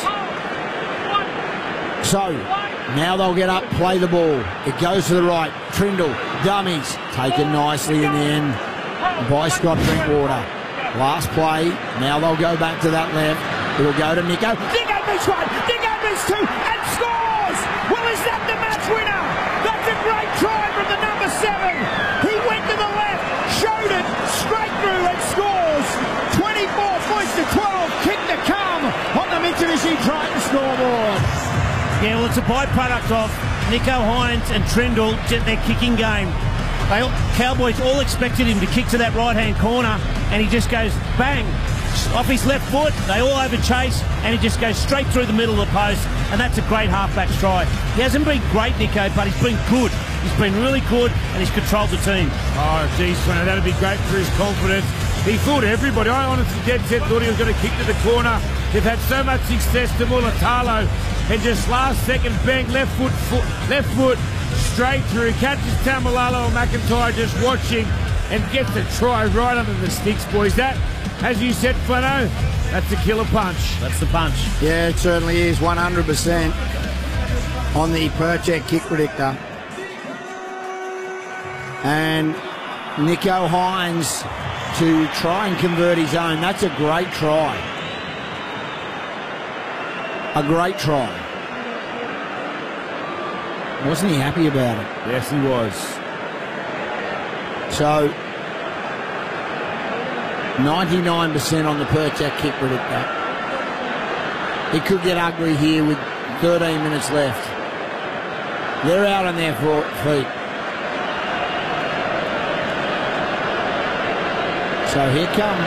So, now they'll get up, play the ball. It goes to the right. Trindle, dummies. Taken nicely in the end by Scott Drinkwater. Last play. Now they'll go back to that left. It'll go to Nico. Nico beats one. Nico beats two. And scores! Well, is that the match winner? That's a great try from the number 7. He went to the left, showed it, straight through and scores. 24 points to 12. Kick to come on the Mitsubishi Triton scoreboard. Yeah, well, it's a byproduct of Nico Hines and Trindle, their kicking game. Cowboys all expected him to kick to that right-hand corner, and he just goes bang off his left foot. They all over chase, and he just goes straight through the middle of the post, and that's a great halfback try. He hasn't been great, Nico, but he's been good. He's been really good, and he's controlled the team. Oh, geez, that'd be great for his confidence. He fooled everybody. I honestly dead set thought he was going to kick to the corner. They've had so much success to Mulatalo, and just last second, bang, left foot, straight through, catches Tamalalo and McIntyre just watching and gets the try right under the sticks, boys. That, as you said, Flano, that's a killer punch. That's the punch. Yeah, it certainly is, 100% on the per-check kick predictor. And Nico Hines to try and convert his own. That's a great try. A great try. Wasn't he happy about it? Yes, he was. So, 99% on the per-check kick predictor. It could get ugly here with 13 minutes left. They're out on their feet. So here come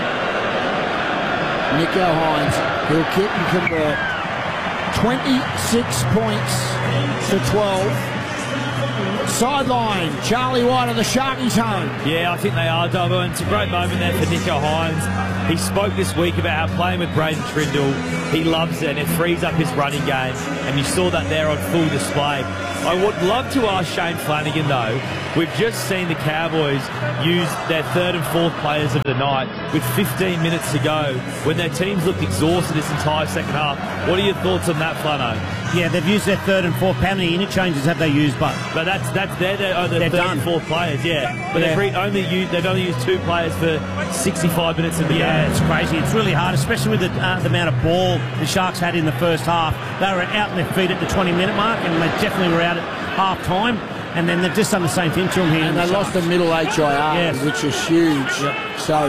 Nico Hines. He'll kick and convert. 26 points to 12. Sideline, Charlie White of the Sharkies home. Yeah, I think they are, Dobbo, and it's a great moment there for Nico Hines. He spoke this week about how playing with Braden Trindle, he loves it and it frees up his running game, and you saw that there on full display. I would love to ask Shane Flanagan, though. We've just seen the Cowboys use their third and fourth players of the night with 15 minutes to go when their teams looked exhausted this entire second half. What are your thoughts on that, Flano? Yeah, they've used their third and fourth. How many interchanges have they used? But they're third and fourth players, yeah. But they've only used 2 players for 65 minutes in the game. Yeah, it's crazy. It's really hard, especially with the amount of ball the Sharks had in the first half. They were out on their feet at the 20-minute mark, and they definitely were out at half-time. And then they've just done the same thing to them here. And they lost the middle HIR, which is huge. Yep. So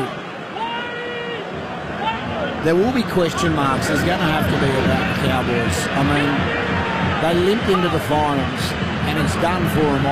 there will be question marks. There's going to have to be about the Cowboys. I mean, they limped into the finals, and it's done for them.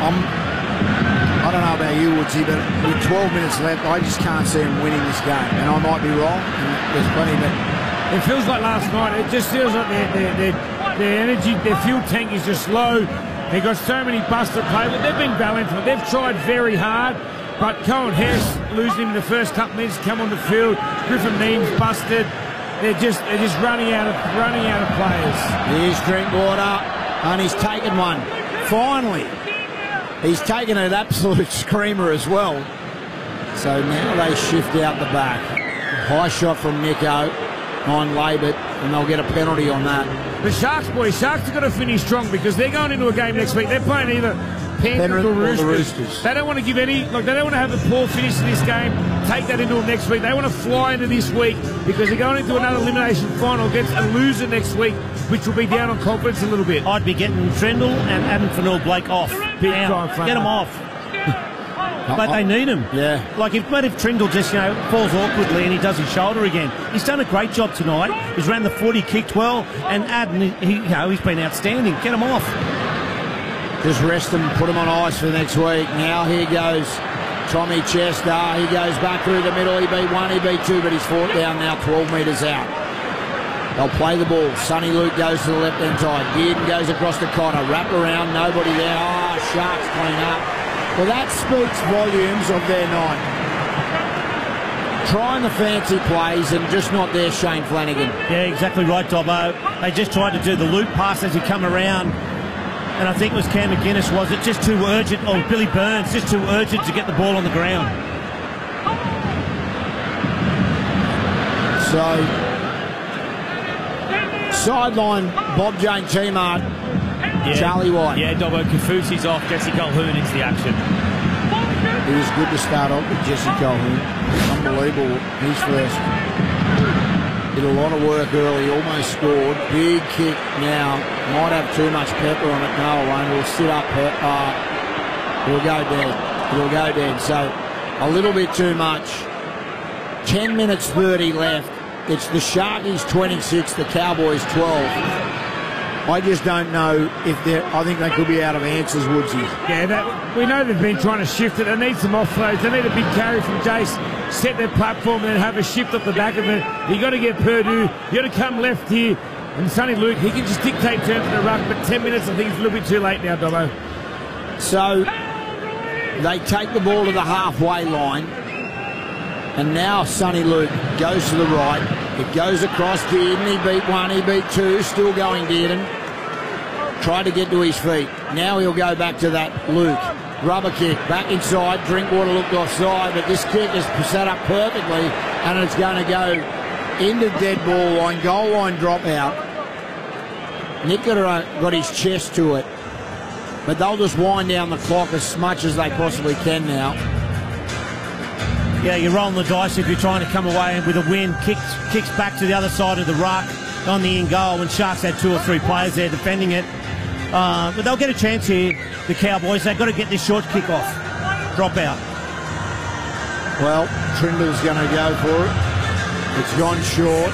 I don't know about you, Woodsy, but with 12 minutes left, I just can't see them winning this game. And I might be wrong. And there's plenty, but it feels like last night. It just feels like their energy, their fuel tank is just low. They've got so many busted players, but they've been valiant. They've tried very hard, but Cohen Harris losing him in the first couple minutes, come on the field. Griffin Means busted. They're just running out of players. Here's Drinkwater, and he's taken one. Finally, he's taken an absolute screamer as well. So now they shift out the back. High shot from Nico on Labert, and they'll get a penalty on that. The Sharks have got to finish strong because they're going into a game next week. They're playing either Panthers or Roosters. They don't want to give any, they don't want to have a poor finish to this game, take that into them next week. They want to fly into this week because they're going into another elimination final against a loser next week, which will be down on confidence a little bit. I'd be getting Trindle and Adam Fanua-Blake off. Big time, get them off. But they need him. Yeah. Like if Trindle just, falls awkwardly and he does his shoulder again. He's done a great job tonight. He's ran the foot, he kicked well, and he's been outstanding. Get him off. Just rest him, put him on ice for next week. Now here goes Tommy Chester. He goes back through the middle. He beat 1, he beat 2, but he's fought down now 12 metres out. They'll play the ball. Sonny Luke goes to the left-hand side. Dearden goes across the corner. Wrap around, nobody there. Sharks clean up. Well, that speaks volumes of their night. Trying the fancy plays and just not there, Shane Flanagan. Yeah, exactly right, Dobbo. They just tried to do the loop pass as he come around. And I think it was Cam McGuinness, was it? Just too urgent. Or Billy Burns, just too urgent to get the ball on the ground. So, sideline, Bob Jane T-Mart, Charlie White. Yeah, Dobbo, Kafusi's off, Jesse Colquhoun into the action. It was good to start off with Jesse Colquhoun. Unbelievable, he's first. Did a lot of work early, almost scored. Big kick now. Might have too much pepper on it. No, it won't. It'll sit up. It'll go dead. It'll go dead. So a little bit too much. 10 minutes 30 left. It's the Sharkies 26, the Cowboys 12. I just don't know if they're... I think they could be out of answers, Woodsy. Yeah, we know they've been trying to shift it. They need some offloads. They need a big carry from Jace, set their platform and then have a shift off the back of it. You got to get Purdue. You got to come left here. And Sonny Luke, he can just dictate terms in the ruck, but 10 minutes, I think it's a little bit too late now, Dobbo. So they take the ball to the halfway line. And now Sonny Luke goes to the right. It goes across Dearden. He beat one, he beat two. Still going Dearden. Tried to get to his feet. Now he'll go back to that Luke. Rubber kick. Back inside. Drinkwater looked offside, but this kick is set up perfectly, and it's going to go into dead ball line. Goal line dropout. Nick got his chest to it, but they'll just wind down the clock as much as they possibly can now. Yeah, you're rolling the dice if you're trying to come away with a win. Kicks back to the other side of the ruck on the in goal, and Sharks had 2 or 3 players there defending it. But they'll get a chance here, the Cowboys. They've got to get this short kick off. Drop out. Well, Trindle's going to go for it. It's gone short.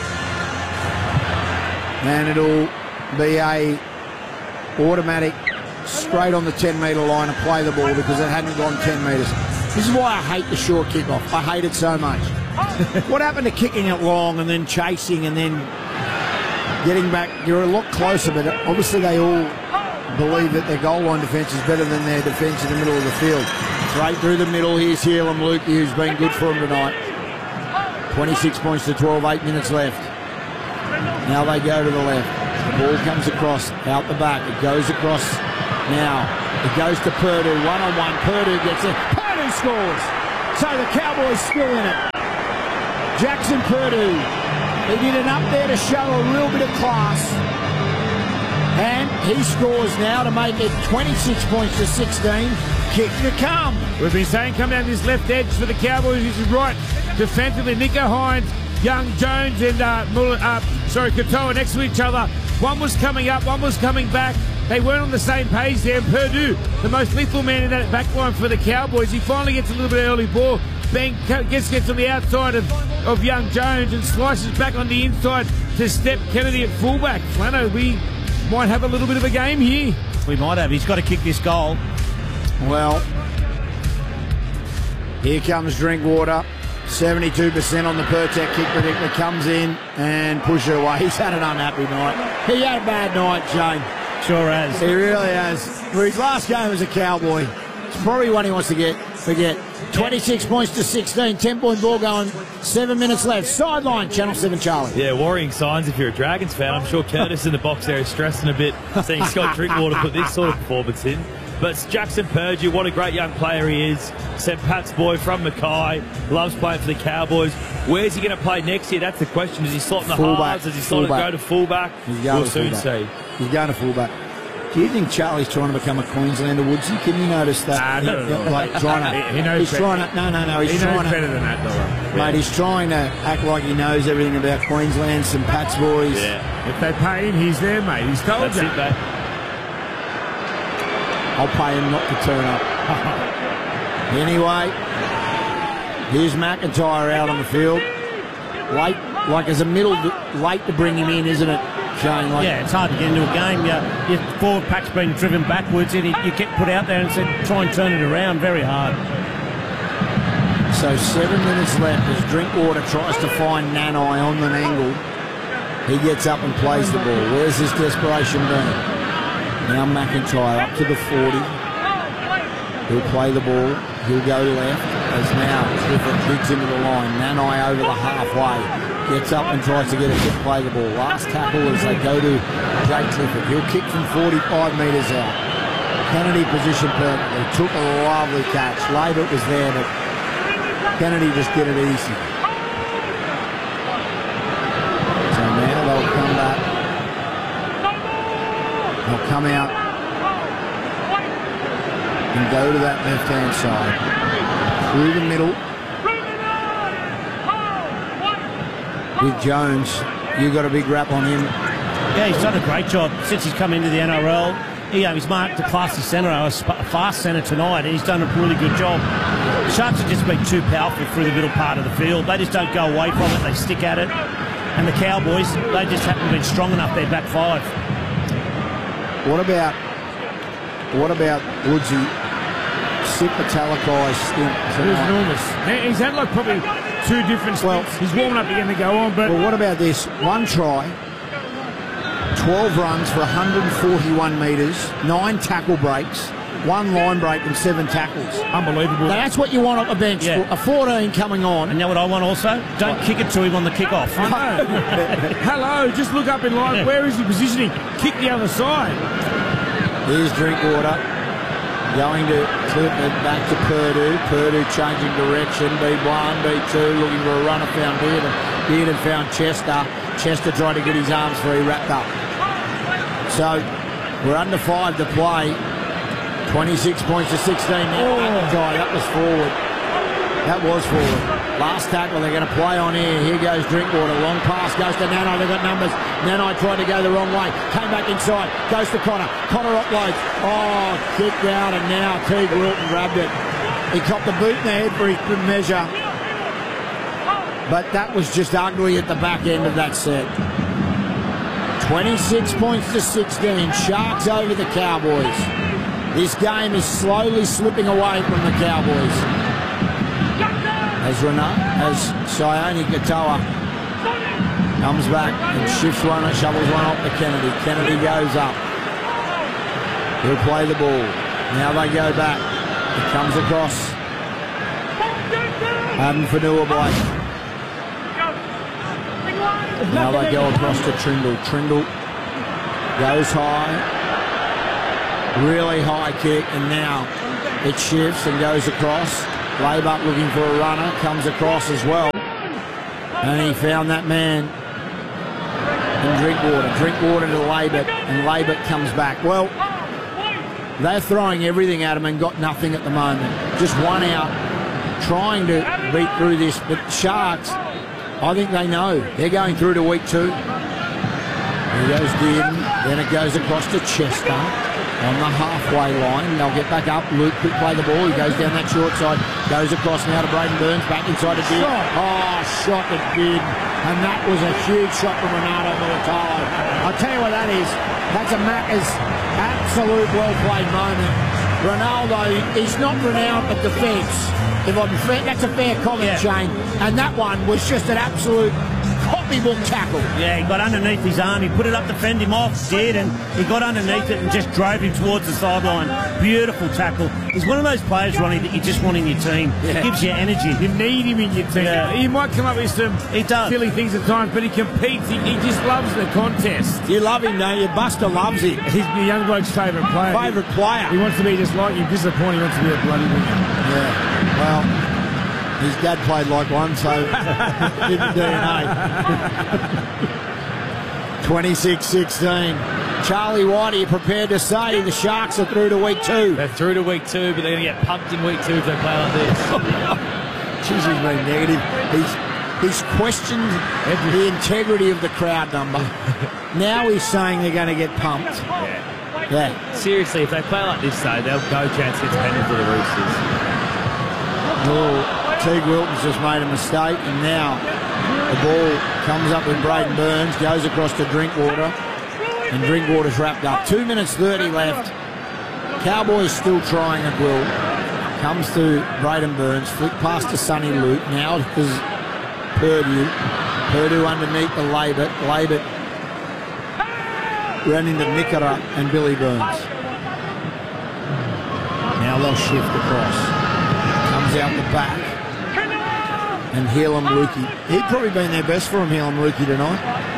And it'll be a automatic straight on the 10-metre line and play the ball because it hadn't gone 10 metres. This is why I hate the short kickoff. I hate it so much. What happened to kicking it long and then chasing and then getting back? You're a lot closer, but obviously they all believe that their goal line defence is better than their defence in the middle of the field. Straight through the middle. Here's Helam Lukey, who's been good for him tonight. 26 points to 12, 8 minutes left. Now they go to the left. The ball comes across, out the back. It goes across now. It goes to Purdue, one-on-one. Purdue gets it. Purdue scores. So the Cowboys still in it. Jackson Purdue. He did enough there to show a real bit of class. And he scores now to make it 26 points to 16. Kick to come. We've been saying come down this left edge for the Cowboys. This is right defensively. Nico Hines, Young Jones and Katoa next to each other. One was coming up, one was coming back. They weren't on the same page there. And Purdue, the most lethal man in that back line for the Cowboys, he finally gets a little bit of early ball. Bang gets on the outside of Young Jones and slices back on the inside to Step Kennedy at fullback. Flano, we might have a little bit of a game here. We might have. He's got to kick this goal. Well, here comes Drinkwater. 72% on the Pertek kick predictor. Comes in and pushes it away. He's had an unhappy night. He had a bad night, Shane. Sure has. He really has. For his last game as a Cowboy, it's probably one he wants to forget. 26 points to 16, 10-point ball going, 7 minutes left. Sideline, Channel 7 Charlie. Yeah, worrying signs if you're a Dragons fan. I'm sure Curtis in the box there is stressing a bit, seeing Scott Drinkwater put this sort of performance in. But it's Jackson Purdue, what a great young player he is. St. Pat's boy from Mackay, loves playing for the Cowboys. Where's he going to play next year? That's the question. Does he slot in the halves? Does he slot and go to fullback? We'll soon see. He's going to fullback. Do you think Charlie's trying to become a Queenslander, Woodsy? Can you notice that? Like trying to, he knows he's trying to. No. He's trying knows better than that, though. Mate, he's trying to act like he knows everything about Queensland. St. Pat's boys. Yeah. If they pay him, he's there, mate. He's told That's you. it, mate. I'll pay him not to turn up. Anyway, here's McIntyre out on the field. Late, like as a middle, late to bring him in, isn't it, Shane? Like, yeah, it's hard to get into a game. Your forward pack's been driven backwards, and you get put out there and said, try and turn it around. Very hard. So 7 minutes left as Drinkwater tries to find Nanai on an angle. He gets up and plays the ball. Where's his desperation been? Now McIntyre up to the 40. He'll play the ball. He'll go left as now Clifford digs into the line. Nanai over the halfway. Gets up and tries to get a kick, play the ball. Last tackle as they go to Jake Clifford. He'll kick from 45 metres out. Kennedy position perfectly. Took a lovely catch. Labour was there, but Kennedy just did it easy. They'll come out and go to that left-hand side. Through the middle. With Jones, you got a big rap on him. Yeah, he's done a great job since he's come into the NRL. He's marked a classy centre, a fast centre tonight, and he's done a really good job. The Sharks have just been too powerful through the middle part of the field. They just don't go away from it, they stick at it. And the Cowboys, they just haven't been strong enough, their back five. What about Woodsy? Sick Talakai stint. It was enormous. He's had like probably 2 different stints. He's warming up again to go on, but... Well, what about this? 1 try, 12 runs for 141 metres, 9 tackle breaks, 1 line break and 7 tackles. Unbelievable. Now, that's what you want on the bench. Yeah. A 14 coming on. And you know what I want also? Don't kick it to him on the kick-off. I know. Hello, just look up in line. Where is he positioning? Kick the other side. Here's Drinkwater. Going to flip it back to Purdue. Purdue changing direction. B1, B2, looking for a runner, found Bearden. Bearden found Chester. Chester tried to get his arms free, wrapped up. So, we're under 5 to play. 26 points to 16 now. That was forward. That was forward. Last tackle, they're going to play on here. Here goes Drinkwater. Long pass goes to Nanai. They've got numbers. Nanai tried to go the wrong way. Came back inside. Goes to Connor. Connor uploads. Oh, kicked out, and now Teague Wilton grabbed it. He copped the boot in the head for his measure. But that was just ugly at the back end of that set. 26 points to 16. Sharks over the Cowboys. This game is slowly slipping away from the Cowboys. As Sione Katoa comes back and shifts one and shovels one off to Kennedy. Kennedy goes up. He'll play the ball. Now they go back. It comes across. Adam Fanua-Blake. Now they go across to Trindle. Trindle goes high. Really high kick, and now it shifts and goes across. Laybuck looking for a runner, comes across as well. And he found that man in Drinkwater. Drinkwater to Laybuck, and Laybuck comes back. Well, they're throwing everything at him and got nothing at the moment. Just one out, trying to beat through this. But Sharks, I think they know. They're going through to week 2. Here goes Dearden, then it goes across to Chester. On the halfway line, they'll get back up. Luke could play the ball. He goes down that short side, goes across now to Braden Burns, back inside to Dearden. Oh, shot at Dearden. And that was a huge shot from Renato Militalo. I'll tell you what that is. That's a Macca's absolute well-played moment. Ronaldo, he's not renowned at defence. That's a fair comment, Shane. And that one was just an absolute copybook tackle. Yeah, he got underneath his arm. He put it up to fend him off, did, and he got underneath it and just drove him towards the sideline. Beautiful tackle. He's one of those players, Ronnie, that you just want in your team. Yeah. It gives you energy. You need him in your team. Yeah. He might come up with some silly things at times, but he competes. He just loves the contest. You love him, don't you? Buster loves him. He's the young bloke's favourite player. Favourite player. He wants to be just like him. Disappointed. He wants to be a bloody winner. Yeah. Well, his dad played like one, so didn't DNA. 26-16. Charlie White, are you prepared to say the Sharks are through to week 2? They're through to week 2, but they're going to get pumped in week 2 if they play like this. Jeez, he's been negative. He's questioned the integrity of the crowd number. Now he's saying they're going to get pumped. Yeah. Seriously, if they play like this, though, they'll go chance against Penrith for the Roosters. Teague Wilton's just made a mistake, and now the ball comes up with Braden Burns, goes across to Drinkwater, and Drinkwater's wrapped up. 2 minutes 30 left. Cowboys still trying at will. Comes to Braden Burns, flick past to Sonny Luke. Now to Purdue. Purdue underneath the Laybutt. Laybutt ran into Nickera and Billy Burns. Now they'll shift across. Comes out the back. And Helam Lukey. He'd probably been their best for him, Helam Lukey, tonight.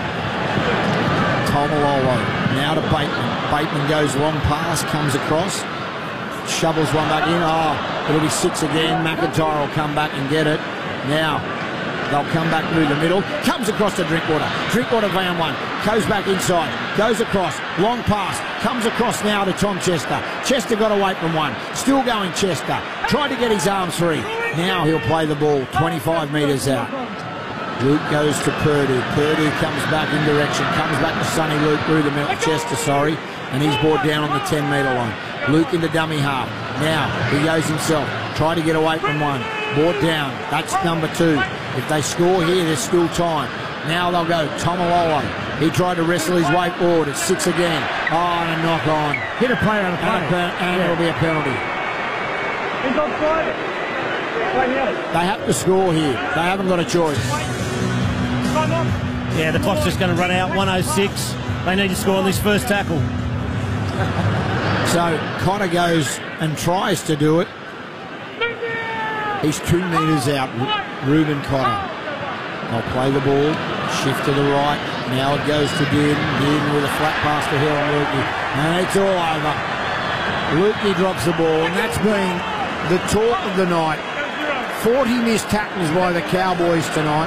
Tomalolo. Now to Bateman. Bateman goes long pass, comes across. Shovels one back in. Oh, it'll be 6 again. McIntyre will come back and get it. Now, they'll come back through the middle. Comes across to Drinkwater. Drinkwater van one. Goes back inside. Goes across. Long pass. Comes across now to Tom Chester. Chester got away from one. Still going Chester. Tried to get his arms free. Now he'll play the ball 25 metres out. Luke goes to Purdue. Purdue comes back in direction. Comes back to Sonny Luke through the middle. Chester, sorry. And he's brought down on the 10-metre line. Luke into dummy half. Now he goes himself. Try to get away from one. Brought down. That's number 2. If they score here, there's still time. Now they'll go Tomalolo. He tried to wrestle his way forward. It's 6 again. Oh, and a knock on. Hit a player on a play. And it'll be a penalty. He's offside. They have to score here. They haven't got a choice. Yeah, the clock's just going to run out. 1:06. They need to score on this first tackle. So Cotter goes and tries to do it. He's 2 metres out. Reuben Cotter. They'll play the ball. Shift to the right. Now it goes to Dearden. Dearden with a flat pass to Hill and Lukey. And it's all over. Lukey drops the ball, and that's been the talk of the night. 40 missed tackles by the Cowboys tonight.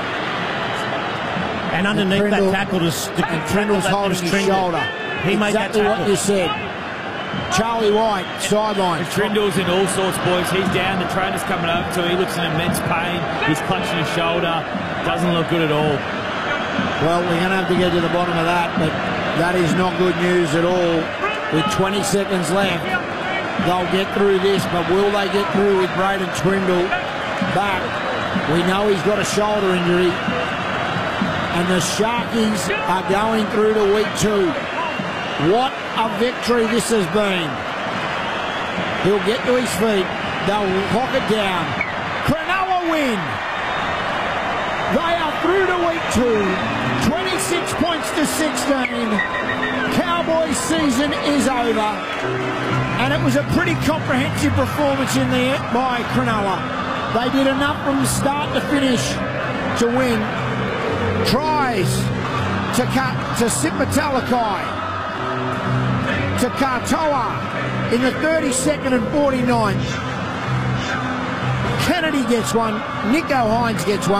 And underneath that tackle, and Trindle's holding his shoulder. He made that tackle. Exactly what you said. Charlie White, sideline. Trindle's in all sorts, boys. He's down. The trainer's coming over to him. He looks in immense pain. He's clutching his shoulder. Doesn't look good at all. Well, we're going to have to get to the bottom of that, but that is not good news at all. With 20 seconds left, they'll get through this, but will they get through with Braden Trindle back? We know he's got a shoulder injury, and the Sharkies are going through to week 2. What a victory this has been. He'll get to his feet. They'll lock it down. Cronulla win. They are through to week 2. 26 points to 16. Cowboys season is over. And it was a pretty comprehensive performance in there by Cronulla. They did enough from start to finish to win. Tries to Sipatalakai, to Katoa in the 32nd and 49th. Kennedy gets one. Nico Hines gets one.